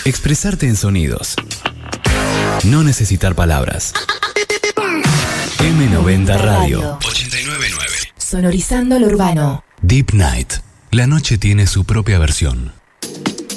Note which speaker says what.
Speaker 1: Expresarte en sonidos. No necesitar palabras. M90 Radio 89.9.
Speaker 2: Sonorizando lo urbano.
Speaker 1: Deep Night. La noche tiene su propia versión.